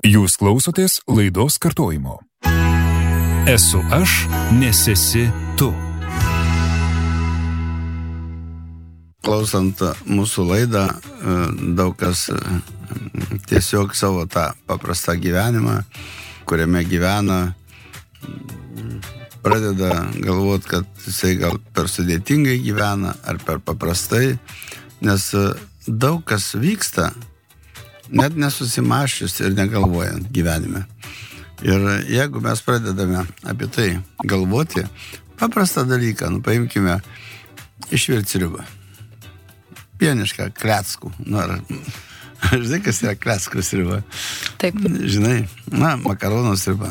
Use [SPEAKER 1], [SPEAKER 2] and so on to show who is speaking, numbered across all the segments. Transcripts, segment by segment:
[SPEAKER 1] Jūs klausotės laidos kartojimo. Esu aš, nes esi tu.
[SPEAKER 2] Klausant mūsų laidą, daug kas tiesiog savo tą paprastą gyvenimą, kuriame gyvena, pradeda galvoti, kad jisai gal per sudėtingai gyvena ar per paprastai, nes daug kas vyksta, net nesusimaščius ir negalvojant gyvenime. Ir jeigu mes pradedame apie tai galvoti, paprastą dalyką, paimkime išvirti sriubą. Pienišką, kleckų. Žinai, kas yra kleckų sriuba?
[SPEAKER 3] Taip.
[SPEAKER 2] Žinai, makaronų sriuba.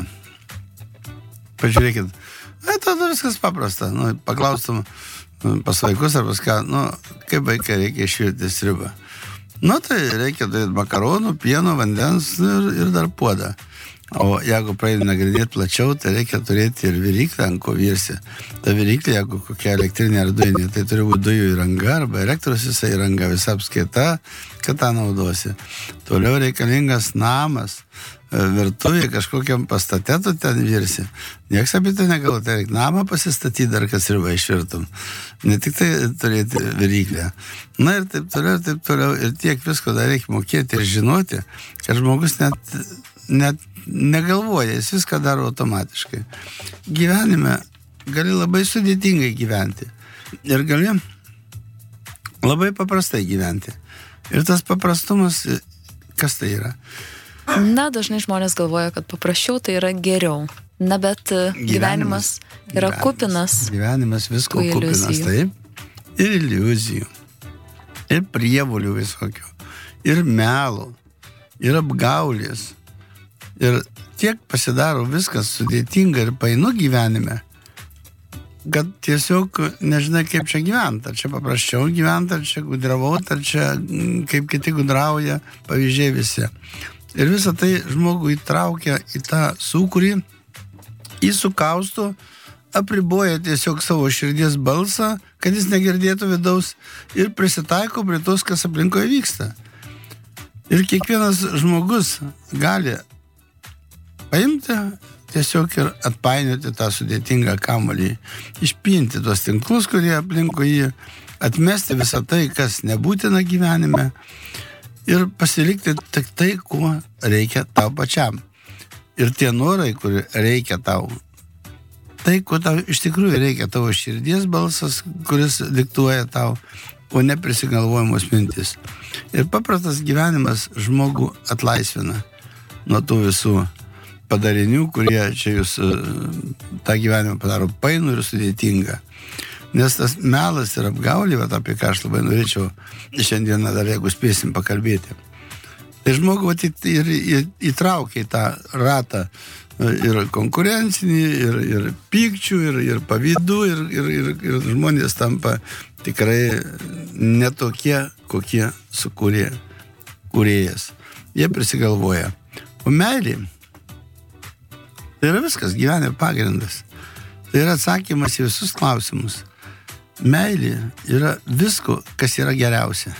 [SPEAKER 2] Pažiūrėkit, tada viskas paprasta. Paklaustum pas vaikus ar pas ką, kaip vaikai reikia išvirti sriubą. Tai reikia turėti makaronų, pieno, vandens ir dar puodą. O jeigu praeidė nagrinėti plačiau, tai reikia turėti ir viryklę, ant ko virsi. Ta viryklė, jeigu kokia elektrinė ar dujinė, tai turi būti dujų įranga arba elektros visą įranga, visa apskaita, kad tą naudosi. Toliau reikalingas namas, virtuvė, kažkokiam pastate tu ten virsi. Nieks apie tai negalvo, tai reikia namą pasistatyti dar, kas sriubą išvirtum. Ne tik tai turėti viryklę. Ir taip toliau. Ir tiek visko dar reikia mokėti ir žinoti, kad žmogus net negalvoja, jis viską daro automatiškai. Gyvenime gali labai sudėtingai gyventi ir gali labai paprastai gyventi. Ir tas paprastumas, kas tai yra?
[SPEAKER 3] Dažnai žmonės galvoja, kad paprasčiau tai yra geriau. Bet gyvenimas yra kupinas.
[SPEAKER 2] Gyvenimas visko kupinas, taip. Ir iliuzijų. Ir prievolių visokių. Ir melo. Ir apgaulės. Ir tiek pasidaro viskas sudėtinga ir painu gyvenime, kad tiesiog nežinai, kaip čia gyventi. Ar čia paprasčiau gyventi, ar čia gudravauti, ar čia kaip kiti gudrauja, pavyzdžiai visi. Ir visą tai žmogų įtraukia į tą sūkurį, jį sukausto, apriboja tiesiog savo širdies balsą, kad jis negirdėtų vidaus ir prisitaiko prie tos, kas aplinkoje vyksta. Ir kiekvienas žmogus gali paimti tiesiog ir atpainioti tą sudėtingą kamuolį, išpinti tuos tinklus, kurie aplinkui jį, atmesti visą tai, kas nebūtina gyvenime ir pasilikti tik tai, ko reikia tau pačiam. Ir tie norai, kur reikia tau, tai, ko tau iš tikrųjų reikia, tavo širdies balsas, kuris diktuoja tau, o ne prisigalvojamos mintis. Ir paprastas gyvenimas žmogų atlaisvina nuo tų visų padarinių, kurie čia jūs tą gyvenimą padaro painų ir sudėtingą. Nes tas melas ir apgaulė, apie ką aš labai norėčiau šiandieną dar, jeigu spėsim pakalbėti. Tai žmogų ir įtraukia į tą ratą ir konkurencinį, ir pykčių, ir pavydų, ir žmonės tampa tikrai netokie, kokie sukūrė kūrėjas. Jie prisigalvoja. O meilė tai yra viskas, gyvenimo pagrindas. Tai yra atsakymas į visus klausimus. Meilė yra visko, kas yra geriausia.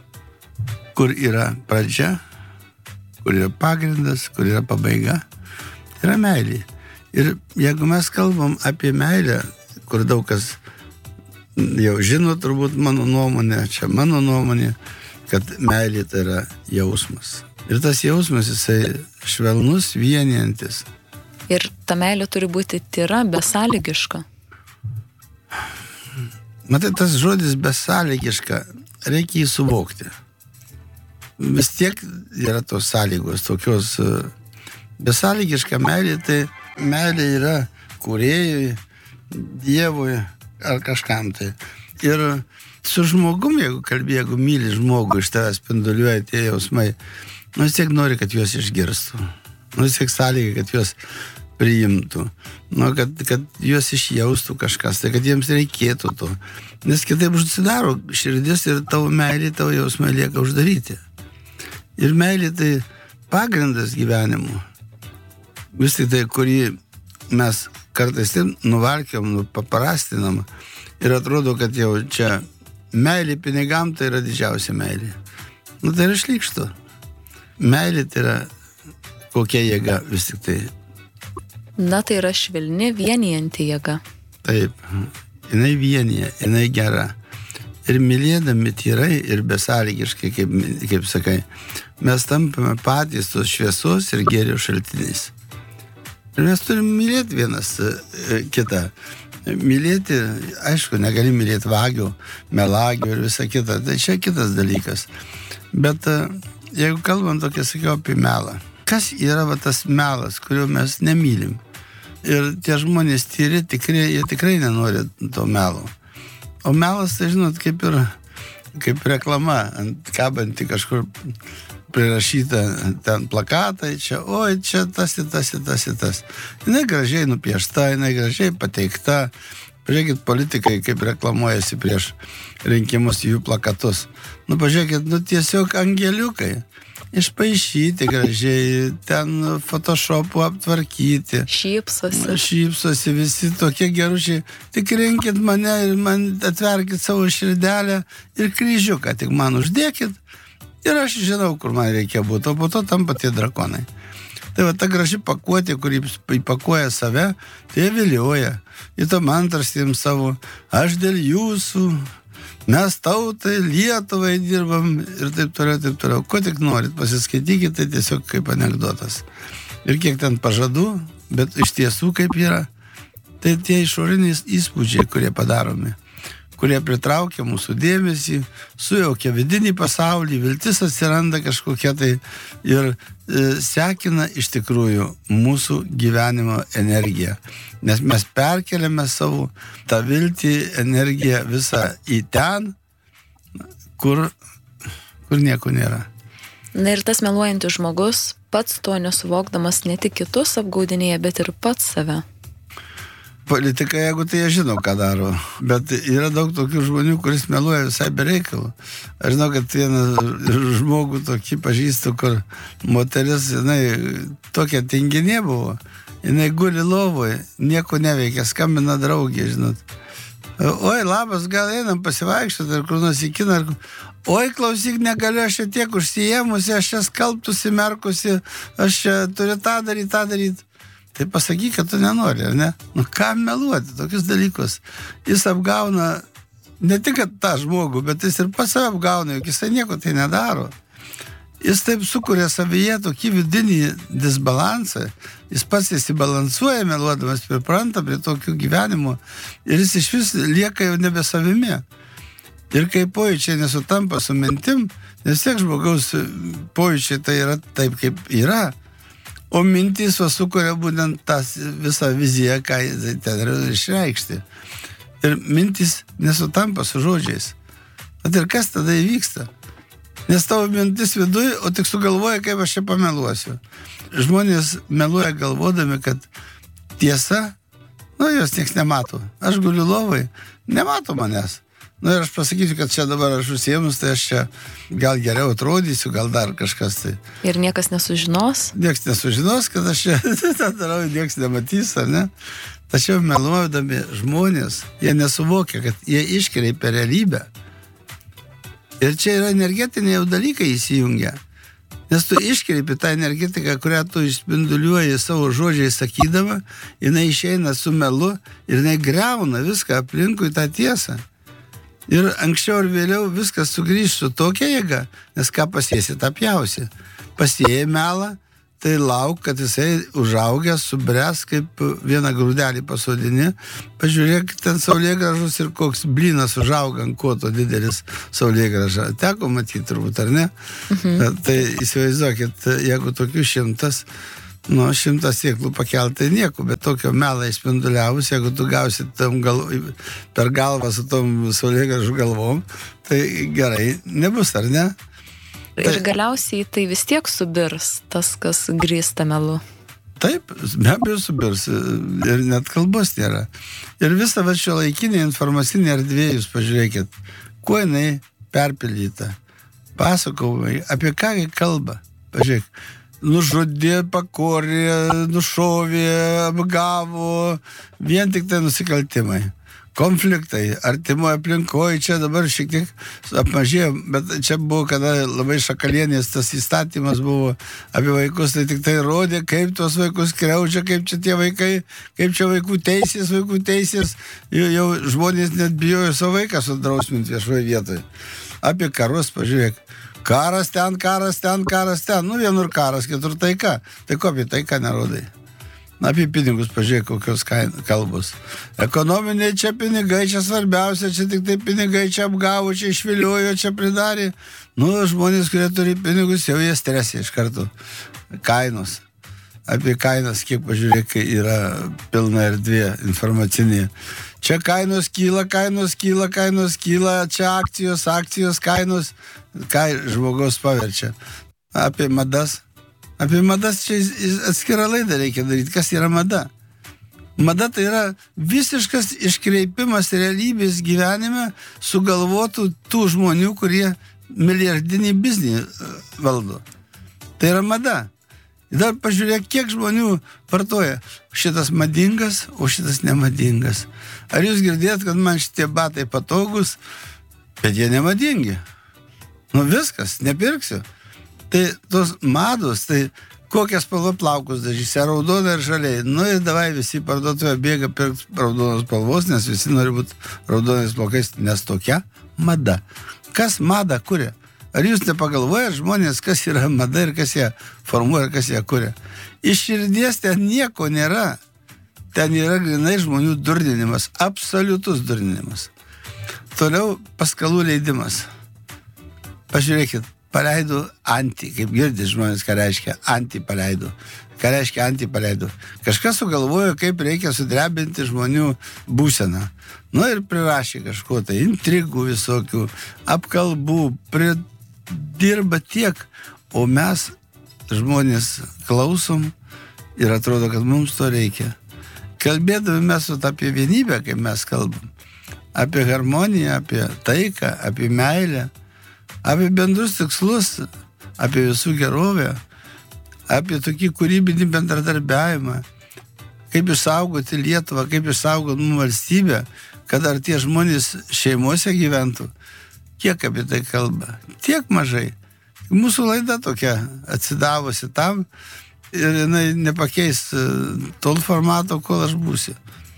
[SPEAKER 2] Kur yra pradžia, kur yra pagrindas, kur yra pabaiga. Tai yra meilė. Ir jeigu mes kalbam apie meilę, kur daug kas jau žino turbūt mano nuomonė, čia mano nuomonė, kad meilė tai yra jausmas. Ir tas jausmas, jisai švelnus, vienijantis.
[SPEAKER 3] Ir ta meilė turi būti tyra, besąlygiška.
[SPEAKER 2] Matai, tas žodis besąlygiška, reikia jį suvokti. Vis tiek yra tos sąlygos, tokios besąlygiška meilė, tai meilė yra kūrėjui, Dievui ar kažkam tai. Ir su žmogum, jeigu myli žmogų, iš tavęs spinduliuoja tie jausmai, vis tiek nori, kad juos išgirstų. Vis tiek sąlygai, kad juos priimtų, kad juos išjaustų kažkas, tai kad jiems reikėtų to. Nes kitaip užsidaro širdis ir tavo meilė, tavo jausmai lieka uždaryti. Ir meilė tai pagrindas gyvenimo. Vis tik tai, kurį mes kartais nuvalkiam, paprastinam ir atrodo, kad jau čia meilė pinigam tai yra didžiausia meilė. Tai yra šlykštu. Meilė tai yra kokia jėga vis tik tai.
[SPEAKER 3] Na, tai yra švelni, vienijanti jėga.
[SPEAKER 2] Taip, jinai vienija, jinai gera. Ir mylėdami tyrai ir besąlygiškai, kaip sakai, mes tampame patys tos šviesos ir gėrio šaltiniais. Ir mes turim mylėti vienas kitą. Mylėti, aišku, negali mylėti vagių, melagių ir visą kitą. Tai čia kitas dalykas. Bet jeigu kalbam tokia, sakiau, apie melą. Kas yra tas melas, kurio mes nemylim? Ir tie žmonės tyri, jie tikrai nenori to melo. O melas, tai žinot, kaip reklama, kabanti kažkur prirašyta ten plakatai, čia tas. Jinai gražiai nupiešta, jinai gražiai pateikta. Pažiūrėkit, politikai kaip reklamuojasi prieš rinkimus jų plakatus. Pažiūrėkit, tiesiog angeliukai. Išpaišyti gražiai, ten Photoshopu aptvarkyti. Šypsosi visi tokie geručiai. Tik rinkit mane ir man atverkit savo širdelę ir kryžiuką, tik man uždėkit. Ir aš žinau, kur man reikia būti, o po to tampa tie drakonai. Tai va ta graži pakuotė, kur įpakuoja save, tai jie vilioja. Į to mantrastėm savo, aš dėl jūsų, mes tautai, Lietuvai dirbam ir taip toliau. Ko tik norit, pasiskaitykit, tai tiesiog kaip anekdotas. Ir kiek ten pažadų, bet iš tiesų kaip yra, tai tie išoriniai įspūdžiai, kurie padaromi, kurie pritraukia mūsų dėmesį, sujaukia vidinį pasaulį, viltis atsiranda kažkokia tai ir sekina iš tikrųjų mūsų gyvenimo energiją. Nes mes perkeliame savo tą viltį, energiją visą į ten, kur nieko nėra.
[SPEAKER 3] Na ir tas meluojantis žmogus, pats to nesuvokdamas, ne tik kitus apgaudinėja, bet ir pats save.
[SPEAKER 2] Politikai, jeigu tai jie žino, ką daro. Bet yra daug tokių žmonių, kuris meluoja visai be reikalo. Aš žinau, kad vieną žmogų tokį pažįstu, kur moteris, jinai tokia tinginė buvo. Jinai guli lovoje, nieko neveikia, skambina draugė, žinot. Oi, labas, gal einam pasivaikščioti, ar kur nors į kiną. Oi, klausyk, negaliu, aš čia tiek užsiėmusi, aš čia skalbtusi, merkusi, aš čia turiu tą daryti. Tai pasakyk, kad tu nenori, ar ne? Ką meluoti, tokius dalykus. Jis apgauna ne tik tą žmogų, bet jis ir pas save apgauna, juk jisai nieko tai nedaro. Jis taip sukuria savyje tokį vidinį disbalansą, jis pats įsibalansuoja meluodamas, pripranta prie tokių gyvenimų ir jis iš vis lieka jau nebe savimi. Ir kai pojūčiai nesutampa su mintim, nes tiek žmogaus pojūčiai tai yra taip, kaip yra, o mintys sukuria būtent tas visą viziją, ką jis ten yra išreikšti. Ir mintys nesutampa su žodžiais. Ir kas tada įvyksta? Nes tavo mintis viduj, o tik sugalvoja, kaip aš čia pameluosiu. Žmonės meluoja galvodami, kad tiesa, jos nieks nemato. Aš guliu lovai, nemato manęs. Ir aš pasakysiu, kad čia dabar aš užsiėmus, tai aš čia gal geriau atrodysiu, gal dar kažkas tai.
[SPEAKER 3] Ir niekas nesužinos?
[SPEAKER 2] Niekas nesužinos, kad aš čia tą darau, niekas nematys, ar ne? Tačiau meluodami žmonės, jie nesuvokia, kad jie iškreipia realybę. Ir čia yra energetiniai jau dalykai įsijungia. Nes tu iškreipi tą energetiką, kurią tu išspinduliuoji savo žodžiai sakydama, jinai išeina su melu ir jinai griauna viską aplinkui tą tiesą. Ir anksčiau ir vėliau viskas sugrįž su tokia jėga, nes ką pasėsi, tą pjausi. Pasėjai melą, tai lauk, kad jisai užaugęs, subręs, kaip vieną grūdelį pasodini. Pažiūrėk, ten saulėgražus ir koks blynas užauga ant koto didelis saulėgraža. Teko matyti turbūt, ar ne? Tai įsivaizduokit, jeigu tokių 100 sėklų pakelt, tai nieko, bet tokio melą išspinduliavus, jeigu tu gausi per galvą su tom saulėgražų galvom, tai gerai nebus, ar ne?
[SPEAKER 3] Ir galiausiai tai vis tiek subirs, tas, kas grįsta melu.
[SPEAKER 2] Taip, be abejo subirs ir net kalbos nėra. Ir visą šiuolaikinę informacinę erdvę jūs pažiūrėkit, kuo jinai perpildyta. Pasakojimai, apie ką jie kalba. Pažiūrėk, nužudė, pakorė, nušovė, apgavo, vien tik tai nusikaltimai. konfliktai, artimoje aplinkoje, čia dabar šiek tiek apmažėjo, bet čia buvo, kada labai Šakalienės tas įstatymas buvo apie vaikus, tai tik tai rodė, kaip tuos vaikus kriaučia, kaip čia tie vaikai, kaip čia vaikų teisės, jau žmonės net bijojo savo vaiką sudrausminti viešoje vietoje. Apie karus, pažiūrėk, karas ten, nu vienur karas, kitur taika, tai ko apie taiką nerodai? Apie pinigus, pažiūrėk, kokios kalbos. Ekonominiai čia pinigai, čia svarbiausia, čia tik tai pinigai, čia apgavo, čia išviliojo, čia pridarė. Nu, žmonės, kurie turi pinigus, jau jie stresė iš karto. Kainos. Apie kainas, kiek pažiūrėk, yra pilna erdvė informacinė. Čia kainos kyla, čia akcijos kainos, ką žmogaus paverčia. Apie madas. Apie madas čia atskirą laidą reikia daryti. Kas yra mada? Mada tai yra visiškas iškreipimas realybės gyvenime sugalvotų tų žmonių, kurie milijardinį biznį valdo. Tai yra mada. Dar pažiūrėk, kiek žmonių vartoja. Šitas madingas, o šitas nemadingas. Ar jūs girdėt, kad man šitie batai patogus, bet jie nemadingi? Nu viskas, nepirksiu. Tai tos mados, tai kokias spalvą plaukus dažysi, raudonai ir žaliai. Nu ir davai visi parduotuvė bėga pirkti raudonos spalvos, nes visi nori būti raudonais plaukais, nes tokia mada. Kas madą kuria? Ar jūs nepagalvojat, žmonės, kas yra mada ir kas ją formuoja ir kas ją kuria? Iš širdies ten nieko nėra. Ten yra grinai žmonių durninimas, absoliutus durninimas. Toliau paskalų leidimas. Pažiūrėkit. Paleido anti, kaip girdė žmonės, ką reiškia anti paleido. Ką reiškia anti paleido? Kažkas sugalvojo, kaip reikia sudrebinti žmonių būseną. Nu ir prirašė kažko tai, intrigų visokių, apkalbų, dirba tiek, o mes žmonės klausom ir atrodo, kad mums to reikia. Kalbėdami mes apie vienybę, kaip mes kalbam, apie harmoniją, apie taiką, apie meilę, apie bendrus tikslus, apie visų gerovę, apie tokį kūrybinį bendradarbiavimą, kaip išsaugoti Lietuvą, kaip išsaugoti valstybę, kad ar tie žmonės šeimose gyventų. Kiek apie tai kalba? Tiek mažai. Mūsų laida tokia atsidavusi tam ir jinai nepakeis tol formato, kol aš būsiu.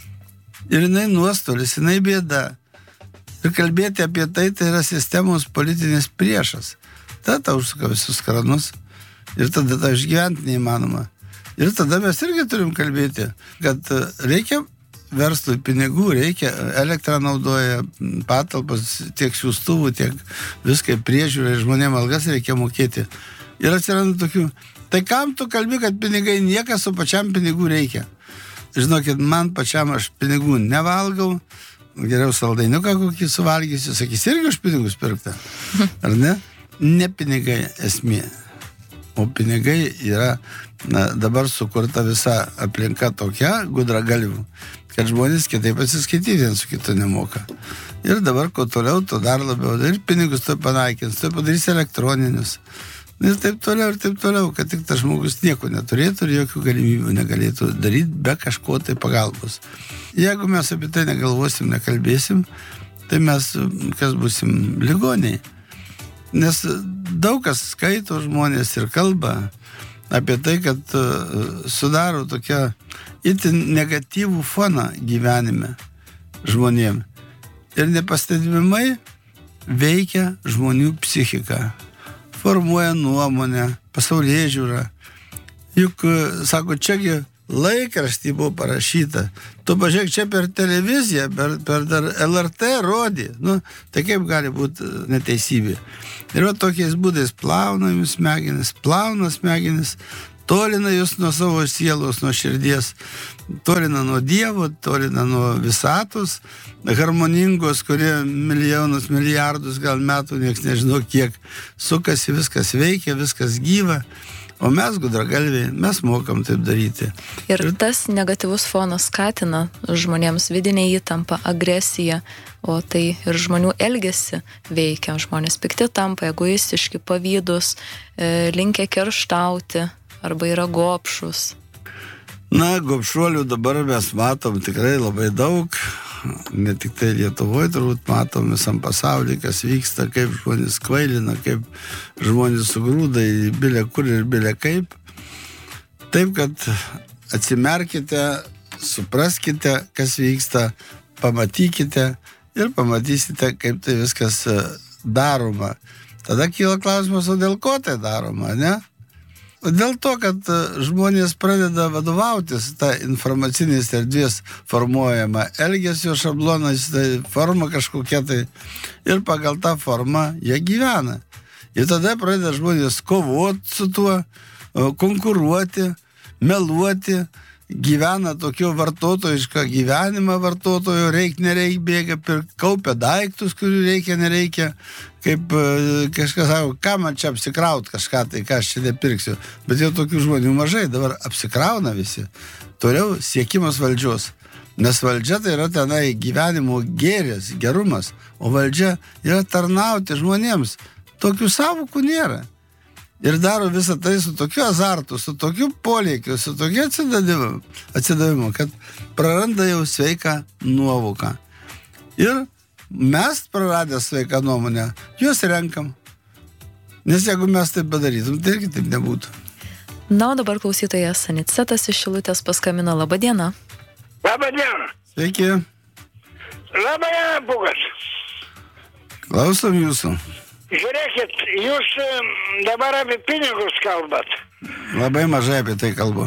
[SPEAKER 2] Ir jinai nuostolis, jinai bėda. Ir kalbėti apie tai yra sistemos politinis priešas. Tada užsuka visus kranus ir tada tą išgyventi neįmanoma. Ir tada mes irgi turim kalbėti, kad reikia verslui pinigų, reikia, elektrą naudoja, patalpas, tiek siųstuvų, tiek viską priežiūrą ir žmonėm algas reikia mokėti. Ir atsiranda tokių, tai kam tu kalbi, kad pinigai niekas, o pačiam pinigų reikia? Žinokit, man pačiam aš pinigų nevalgau, geriau saldainiuką kokį suvalgysiu, sakys, irgi už pinigus pirkta. Ar ne? Ne pinigai esmė. O pinigai yra dabar sukurta visa aplinka tokia gudragalvių, kad žmonės kitaip atsiskaityti vien su kitu nemoka. Ir dabar, ko toliau, to dar labiau. Ir pinigus to panaikins, to padarys elektroninius. Ir taip toliau, kad tik tas žmogus nieko neturėtų ir jokių galimybių negalėtų daryti be kažko tai pagalbos. Jeigu mes apie tai negalvosim, nekalbėsim, tai mes kas būsim ligoniai. Nes daug kas skaito žmonės ir kalba apie tai, kad sudaro tokią itin negatyvų foną gyvenime žmonėm. Ir nepastebimai veikia žmonių psichiką. Formuoja nuomonę, pasaulėžiūrą. Juk, sako, čiagi laikraštį buvo parašyta. Tu pažiūrėk, čia per televiziją, per dar LRT rodė. Nu, tai kaip gali būti neteisybė? Ir va tokiais būdais plauna jums smegenis, tolina jūs nuo savo sielos, nuo širdies, tolina nuo Dievo, tolina nuo visatos, harmoningos, kurie milijonus, milijardus gal metų, nieks nežinau kiek, sukasi, viskas veikia, viskas gyva, o mes gudragalviai, mes mokam taip daryti.
[SPEAKER 3] Ir tas negatyvus fonas skatina žmonėms vidinę įtampą, agresiją, o tai ir žmonių elgesį veikia. Žmonės pikti tampa, egoistiški, pavydus, linkę kerštauti, arba yra gobšus.
[SPEAKER 2] Na, gobšuolių dabar mes matom tikrai labai daug. ne tik tai Lietuvoje, turbūt matom visam pasaulyje, kas vyksta, kaip žmonės kvailina, kaip žmonės sugrūda į bilę kur ir bilę kaip. Taip, kad atsimerkite, supraskite, kas vyksta, pamatykite ir pamatysite, kaip tai viskas daroma. Tada kyla klausimas, o dėl ko tai daroma, ne? Dėl to, kad žmonės pradeda vadovautis tą informacinės erdvės formuojama elgesio šablonais, tai forma kažkokia tai, ir pagal tą formą jie gyvena. Ir tada pradeda žmonės kovoti su tuo, konkuruoti, meluoti, gyvena tokio vartotojišką gyvenimą vartotojo, nereik bėga, kaupia daiktus, kurių reikia, nereikia, kaip kažkas sako, ką man čia apsikraut kažką, tai ką aš čia nepirksiu. Bet jau tokių žmonių mažai, dabar apsikrauna visi. Toliau siekimas valdžios. Nes valdžia tai yra tenai gyvenimo gėris, gerumas, o valdžia yra tarnauti žmonėms. Tokių savokų nėra. Ir daro visą tai su tokiu azartu, su tokiu polėkiu, su tokiu atsidavimu, kad praranda jau sveiką nuovoką. Ir mes, praradę sveiką nuomonę, juos renkam. Nes jeigu mes taip padarytum, tai irgi taip nebūtų.
[SPEAKER 3] Na, o dabar klausytojas Anicetas iš Šilutės paskambino. Labą dieną.
[SPEAKER 4] Labą dieną.
[SPEAKER 2] Sveiki.
[SPEAKER 4] Labą dieną, Pukas.
[SPEAKER 2] Klausom jūsų.
[SPEAKER 4] Žiūrėkit, jūs dabar apie pinigus kalbat.
[SPEAKER 2] Labai mažai apie tai kalbu.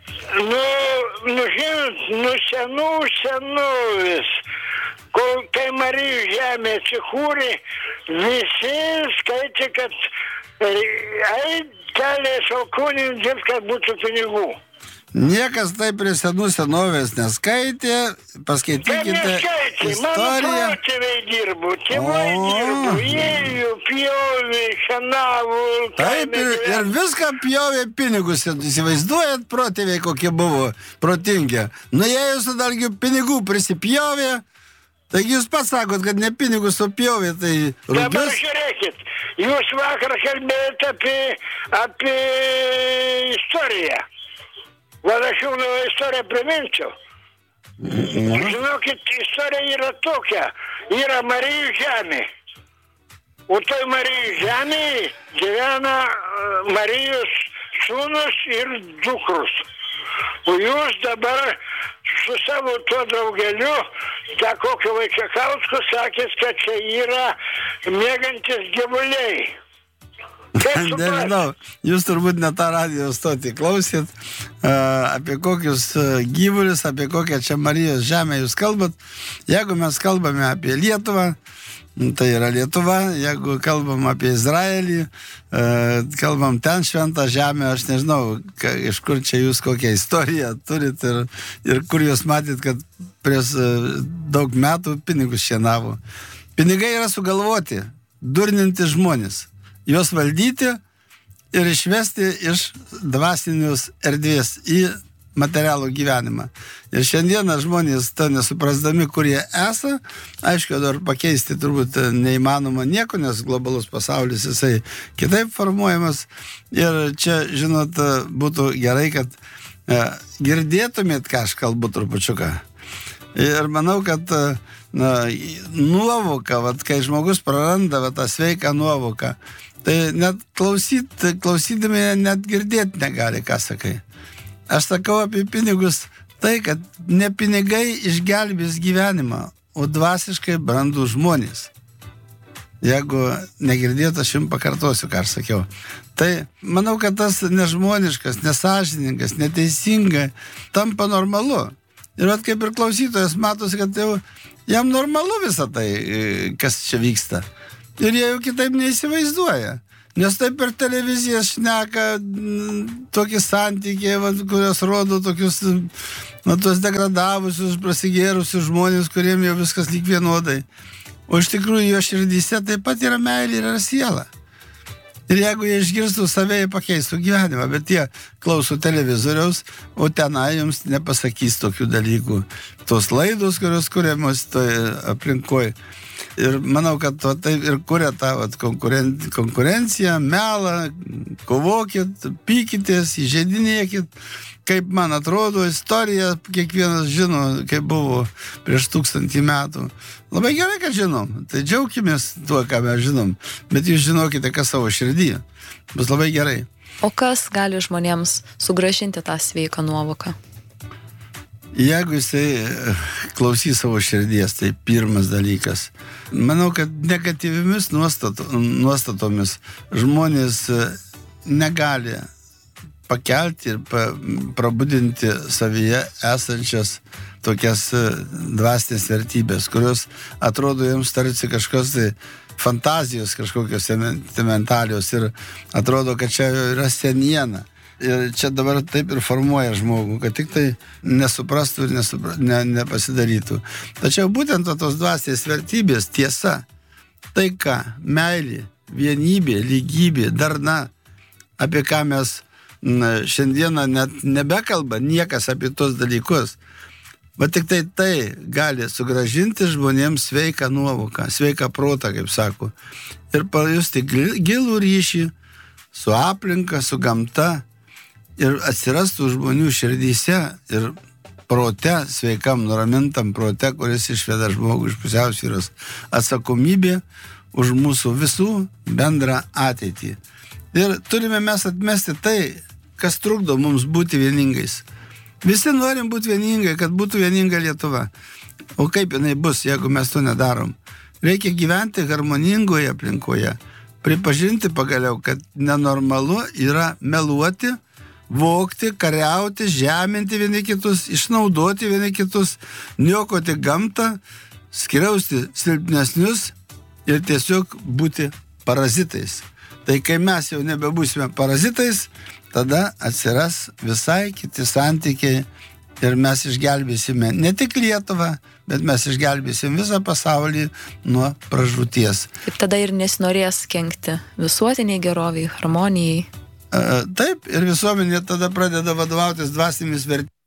[SPEAKER 4] Žinot, senovės, kai Marijų žemė atsikūrė, visi skaitė, kad kelias alkūnį dirbt, kad būtų pinigų.
[SPEAKER 2] Niekas taip prie senovės neskaitė, paskaitykite istoriją.
[SPEAKER 4] Mano protėviai dirbo, tėvai dirbo, jėjų, pjovė, šienavo.
[SPEAKER 2] Taip, ir viską pjovė pinigus, įsivaizduojat protėviai, kokie buvo protingi. Nuėjus dargi pinigų prisipjovė, taigi jūs pats sakot, kad ne pinigus supjovė, tai rugius.
[SPEAKER 4] Dabar žiūrėkit, jūs vakar kalbėjote apie istoriją. Gal aš jau istoriją priminčiau. Žinokit, istorija yra tokia. Yra Marijų žemė. O toj Marijų žemėje gyvena Marijos sūnus ir dukrus. O jūs dabar su savo tuo draugeliu, tą kokio Vaičekausku, sakėt, kad čia yra mėgantis gyvuliai.
[SPEAKER 2] Nežinau, jūs turbūt ne tą radijo stotį klausyt, apie kokius gyvulius, apie kokią čia Marijos žemę jūs kalbat. Jeigu mes kalbame apie Lietuvą, tai yra Lietuva, jeigu kalbam apie Izraelį, kalbam ten šventą žemę, aš nežinau, iš kur čia jūs kokią istoriją turit ir kur jūs matyt, kad prieš daug metų pinigus šienavo. Pinigai yra sugalvoti, durninti žmonės. Juos valdyti ir išvesti iš dvasinius erdvės į materialų gyvenimą. Ir šiandieną žmonės to nesuprasdami, kur jie esą, aišku, dar pakeisti turbūt neįmanoma nieko, nes globalus pasaulis jisai kitaip formuojamas. Ir čia, žinot, būtų gerai, kad girdėtumėt, ką aš kalbu trupučiuką. Ir manau, kad nuovoka, kai žmogus praranda tą sveiką nuovoką, tai net klausydami net girdėti negali, ką sakai. Aš sakau apie pinigus tai, kad ne pinigai išgelbės gyvenimą, o dvasiškai brandų žmonės. Jeigu negirdėt, aš jums pakartosiu, ką aš sakiau. Tai manau, kad tas nežmoniškas, nesąžiningas, neteisinga tampa normalu. Ir vat kaip ir klausytojas matosi, kad jau jam normalu visą tai, kas čia vyksta. Ir jie jau kitaip neįsivaizduoja. Nes taip per televiziją šneka tokie santykiai, kurios rodo tokius tuos degradavusius, prasigėrusius žmonės, kuriem jau viskas lyg vienodai. O iš tikrųjų jo širdyse taip pat yra meilė ir yra siela. Ir jeigu jie išgirstų save, jie pakeistų gyvenimą, bet jie klauso televizoriaus, o tenai jums nepasakys tokių dalykų. Tos laidos, kurios kuriamos toje aplinkoje. Ir manau, kad taip ir kuria tą konkurenciją, melą, kovokit, pykitės, įžeidinėkit. Kaip man atrodo, istorija kiekvienas žino, kaip buvo prieš 1000 metų. Labai gerai, kad žinom. Tai džiaukimės tuo, ką mes žinom. Bet jūs žinokite, kas savo širdyje. Bus labai gerai.
[SPEAKER 3] O kas gali žmonėms sugrąžinti tą sveiką nuovoką?
[SPEAKER 2] Jeigu jisai klausys savo širdies, tai pirmas dalykas. Manau, kad negatyvimis nuostatomis žmonės negali pakelti ir prabudinti savyje esančias tokias dvasinės vertybės, kurios atrodo jiems tarsi kažkas tai fantazijos kažkokios sentimentalios ir atrodo, kad čia yra seniena. Ir čia dabar taip ir formuoja žmogų, kad tik tai nesuprastų ir nepasidarytų. Tačiau būtent tos dvasinės vertybės, tiesa, taika, meilė, vienybė, lygybė, darna, apie ką mes šiandieną net nebekalba niekas apie tos dalykus. Bet tik tai gali sugrąžinti žmonėms sveiką nuovoką, sveiką protą, kaip sako. Ir pajusti gilų ryšį su aplinka, su gamta. Ir atsirastų žmonių širdyse ir prote, sveikam, nuramintam prote, kuris išveda žmogų iš pusiausvyros, atsakomybė už mūsų visų bendrą ateitį. Ir turime mes atmesti tai, kas trukdo mums būti vieningais. Visi norim būti vieningai, kad būtų vieninga Lietuva. O kaip jinai bus, jeigu mes to nedarom? Reikia gyventi harmoningoje aplinkoje. Pripažinti pagaliau, kad nenormalu yra meluoti, vogti, kariauti, žeminti vieni kitus, išnaudoti vieni kitus, niokoti gamtą, skriausti silpnesnius ir tiesiog būti parazitais. Tai kai mes jau nebebūsime parazitais, tada atsiras visai kiti santykiai ir mes išgelbėsime ne tik Lietuvą, bet mes išgelbėsim visą pasaulį nuo pražūties.
[SPEAKER 3] Taip tada ir nesinorės kenkti visuotiniai geroviai, harmonijai.
[SPEAKER 2] Taip, ir visuomenė tada pradeda vadovautis dvasinėmis vertybėmis.